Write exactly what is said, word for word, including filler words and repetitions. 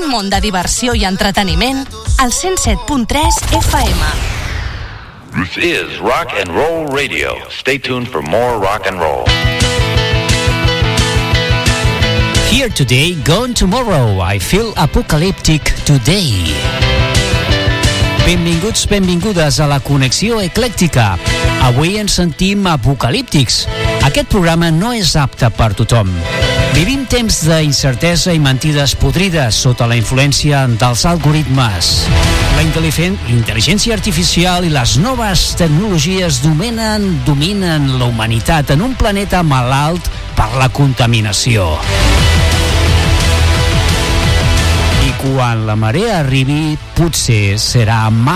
un món de diversió i entreteniment al cent set punt tres F M. This is Rock and Roll Radio. Stay tuned for more rock and roll. Here today, gone tomorrow. I feel apocalyptic today. Benvinguts, benvingudes a la Connexió Eclèctica. Avui ens sentim apocalíptics. Aquest programa no és apte per tothom. Vivim temps d'incertesa i mentides podrides sota la influència dels algoritmes. La intel·ligència artificial i les noves tecnologies dominen, dominen la humanitat en un planeta malalt per la contaminació. I quan la marea arribi, potser serà